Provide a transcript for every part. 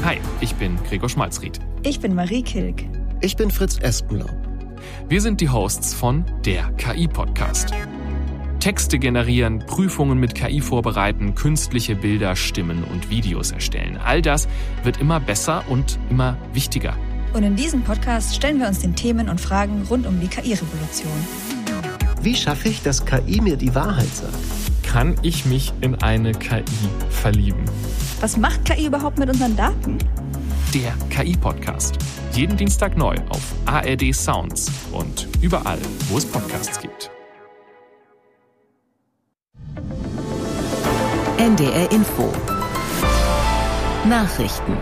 Hi, ich bin Gregor Schmalzried. Ich bin Marie Kilk. Ich bin Fritz Espenlaub. Wir sind die Hosts von der KI-Podcast. Texte generieren, Prüfungen mit KI vorbereiten, künstliche Bilder, Stimmen und Videos erstellen. All das wird immer besser und immer wichtiger. Und in diesem Podcast stellen wir uns den Themen und Fragen rund um die KI-Revolution. Wie schaffe ich, dass KI mir die Wahrheit sagt? Kann ich mich in eine KI verlieben? Was macht KI überhaupt mit unseren Daten? Der KI-Podcast. Jeden Dienstag neu auf ARD Sounds und überall, wo es Podcasts gibt. NDR Info. Nachrichten.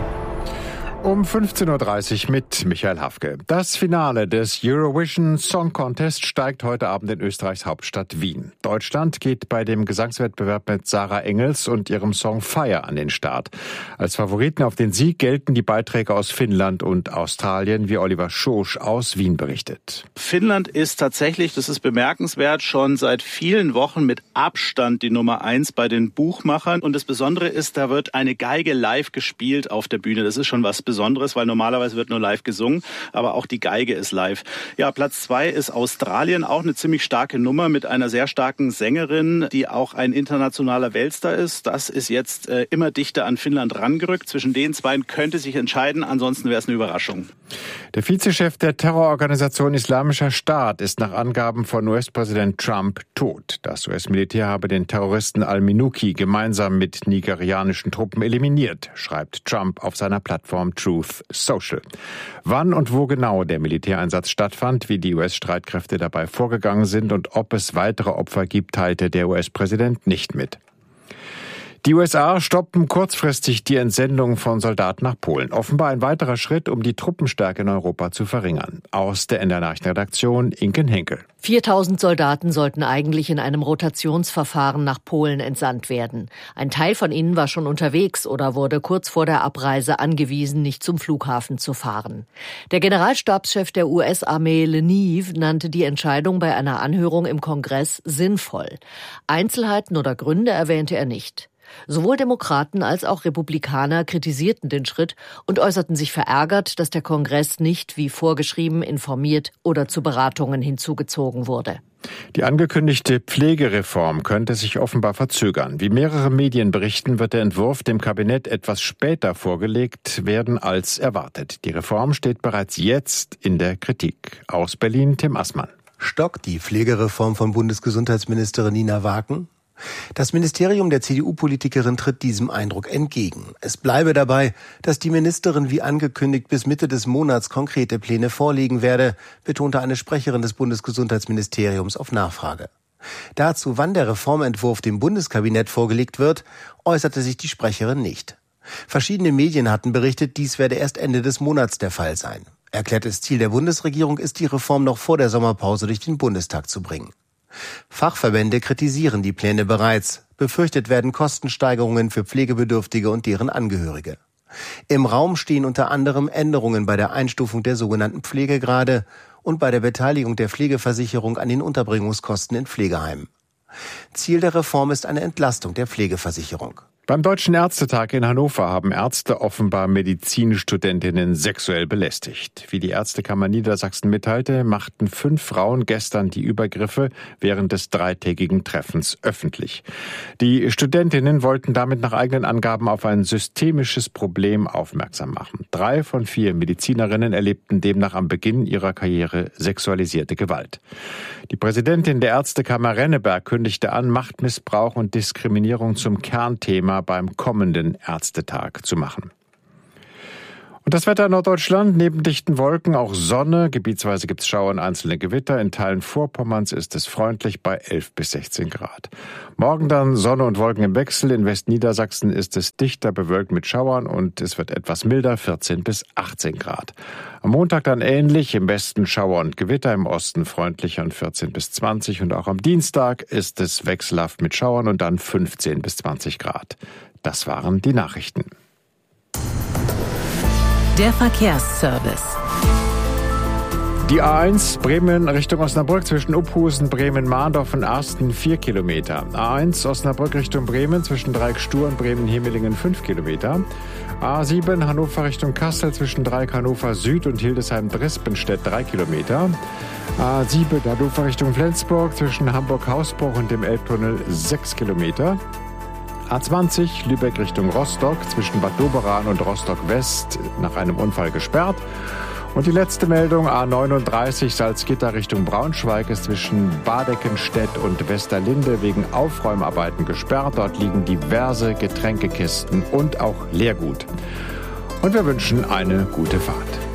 Um 15.30 Uhr mit Michael Hafke. Das Finale des Eurovision Song Contest steigt heute Abend in Österreichs Hauptstadt Wien. Deutschland geht bei dem Gesangswettbewerb mit Sarah Engels und ihrem Song Fire an den Start. Als Favoriten auf den Sieg gelten die Beiträge aus Finnland und Australien, wie Oliver Schosch aus Wien berichtet. Finnland ist tatsächlich, das ist bemerkenswert, schon seit vielen Wochen mit Abstand die Nummer 1 bei den Buchmachern. Und das Besondere ist, da wird eine Geige live gespielt auf der Bühne. Das ist schon was Besonderes, weil normalerweise wird nur live gesungen, aber auch die Geige ist live. Ja, Platz 2 ist Australien, auch eine ziemlich starke Nummer mit einer sehr starken Sängerin, die auch ein internationaler Weltstar ist. Das ist jetzt immer dichter an Finnland rangerückt. Zwischen den zwei könnte sich entscheiden, ansonsten wäre es eine Überraschung. Der Vizechef der Terrororganisation Islamischer Staat ist nach Angaben von US-Präsident Trump tot. Das US-Militär habe den Terroristen al-Minuki gemeinsam mit nigerianischen Truppen eliminiert, schreibt Trump auf seiner Plattform Truth Social. Wann und wo genau der Militäreinsatz stattfand, wie die US-Streitkräfte dabei vorgegangen sind und ob es weitere Opfer gibt, teilte der US-Präsident nicht mit. Die USA stoppen kurzfristig die Entsendung von Soldaten nach Polen. Offenbar ein weiterer Schritt, um die Truppenstärke in Europa zu verringern. Aus der NDR Nachrichtenredaktion Inken Henkel. 4.000 Soldaten sollten eigentlich in einem Rotationsverfahren nach Polen entsandt werden. Ein Teil von ihnen war schon unterwegs oder wurde kurz vor der Abreise angewiesen, nicht zum Flughafen zu fahren. Der Generalstabschef der US-Armee Lenive nannte die Entscheidung bei einer Anhörung im Kongress sinnvoll. Einzelheiten oder Gründe erwähnte er nicht. Sowohl Demokraten als auch Republikaner kritisierten den Schritt und äußerten sich verärgert, dass der Kongress nicht, wie vorgeschrieben, informiert oder zu Beratungen hinzugezogen wurde. Die angekündigte Pflegereform könnte sich offenbar verzögern. Wie mehrere Medien berichten, wird der Entwurf dem Kabinett etwas später vorgelegt werden als erwartet. Die Reform steht bereits jetzt in der Kritik. Aus Berlin Tim Assmann. Stockt die Pflegereform von Bundesgesundheitsministerin Nina Wagen? Das Ministerium der CDU-Politikerin tritt diesem Eindruck entgegen. Es bleibe dabei, dass die Ministerin wie angekündigt bis Mitte des Monats konkrete Pläne vorlegen werde, betonte eine Sprecherin des Bundesgesundheitsministeriums auf Nachfrage. Dazu, wann der Reformentwurf dem Bundeskabinett vorgelegt wird, äußerte sich die Sprecherin nicht. Verschiedene Medien hatten berichtet, dies werde erst Ende des Monats der Fall sein. Erklärtes Ziel der Bundesregierung ist, die Reform noch vor der Sommerpause durch den Bundestag zu bringen. Fachverbände kritisieren die Pläne bereits. Befürchtet werden Kostensteigerungen für Pflegebedürftige und deren Angehörige. Im Raum stehen unter anderem Änderungen bei der Einstufung der sogenannten Pflegegrade und bei der Beteiligung der Pflegeversicherung an den Unterbringungskosten in Pflegeheimen. Ziel der Reform ist eine Entlastung der Pflegeversicherung. Beim Deutschen Ärztetag in Hannover haben Ärzte offenbar Medizinstudentinnen sexuell belästigt. Wie die Ärztekammer Niedersachsen mitteilte, machten 5 Frauen gestern die Übergriffe während des 3-tägigen Treffens öffentlich. Die Studentinnen wollten damit nach eigenen Angaben auf ein systemisches Problem aufmerksam machen. 3 von 4 Medizinerinnen erlebten demnach am Beginn ihrer Karriere sexualisierte Gewalt. Die Präsidentin der Ärztekammer Renneberg kündigte an, Machtmissbrauch und Diskriminierung zum Kernthema beim kommenden Ärztetag zu machen. Und das Wetter in Norddeutschland, neben dichten Wolken auch Sonne, gebietsweise gibt es Schauer und einzelne Gewitter. In Teilen Vorpommerns ist es freundlich bei 11 bis 16 Grad. Morgen dann Sonne und Wolken im Wechsel. In Westniedersachsen ist es dichter bewölkt mit Schauern und es wird etwas milder, 14 bis 18 Grad. Am Montag dann ähnlich, im Westen Schauer und Gewitter, im Osten freundlicher und 14 bis 20. Und auch am Dienstag ist es wechselhaft mit Schauern und dann 15 bis 20 Grad. Das waren die Nachrichten. Der Verkehrsservice. Die A1 Bremen Richtung Osnabrück zwischen Uphusen, Bremen-Mahndorf und Arsten 4 Kilometer. A1 Osnabrück Richtung Bremen zwischen Dreieck-Stur und Bremen-Hemelingen 5 Kilometer. A7 Hannover Richtung Kassel zwischen Dreieck Hannover Süd und Hildesheim-Drespenstedt 3 Kilometer. A7 Hannover Richtung Flensburg zwischen Hamburg-Hausbruch und dem Elbtunnel 6 Kilometer. A20 Lübeck Richtung Rostock zwischen Bad Doberan und Rostock West nach einem Unfall gesperrt. Und die letzte Meldung, A39 Salzgitter Richtung Braunschweig ist zwischen Badeckenstedt und Westerlinde wegen Aufräumarbeiten gesperrt. Dort liegen diverse Getränkekisten und auch Leergut. Und wir wünschen eine gute Fahrt.